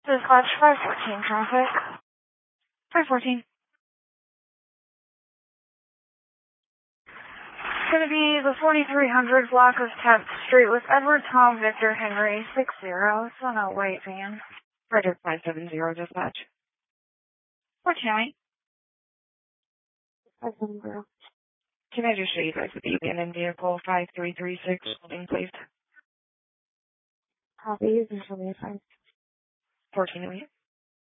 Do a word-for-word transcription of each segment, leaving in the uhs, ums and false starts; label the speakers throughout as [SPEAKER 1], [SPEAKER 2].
[SPEAKER 1] Dispatch five fourteen traffic. five fourteen. It's going to be the forty-three hundred block of tenth Street with Edward Tom Victor Henry six zero. It's on a white van.
[SPEAKER 2] Frederick five seven zero dispatch.
[SPEAKER 1] We're Tammy.
[SPEAKER 2] five seven zero. Can I just show you guys the abandoned vehicle five three three six holding, please?
[SPEAKER 1] Copy. This will be fine.
[SPEAKER 2] fourteen oh eight.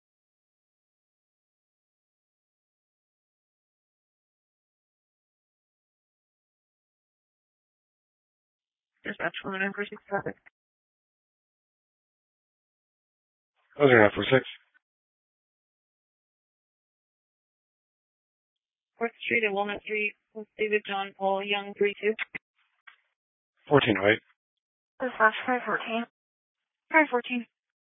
[SPEAKER 2] Dispatch one nine four six traffic.
[SPEAKER 3] Oh, nine four six.
[SPEAKER 2] fourth Street at Walnut Street with David John Paul Young three two.
[SPEAKER 3] fourteen oh eight.
[SPEAKER 1] Dispatch five fourteen. five fourteen.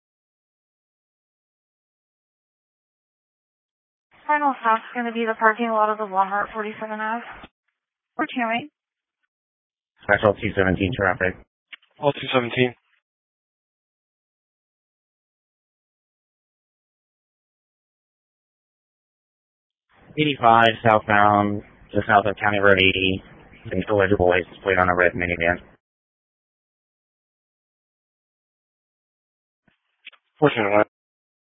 [SPEAKER 1] Final stop's going to be the parking lot of the Walmart forty-seven Ave. We're Tammy.
[SPEAKER 4] Special two seventeen traffic.
[SPEAKER 3] All two seventeen.
[SPEAKER 4] eighty-five southbound, just south of County Road eighty. Illegible license plate on a red minivan.
[SPEAKER 3] fourteen oh nine.